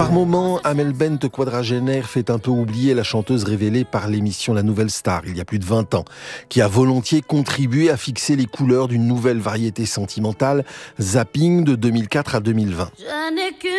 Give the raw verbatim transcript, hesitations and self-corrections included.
Par moments, Amel Bent, quadragénaire, fait un peu oublier la chanteuse révélée par l'émission La Nouvelle Star, il y a plus de vingt ans, qui a volontiers contribué à fixer les couleurs d'une nouvelle variété sentimentale, Zapping, de deux mille quatre à deux mille vingt.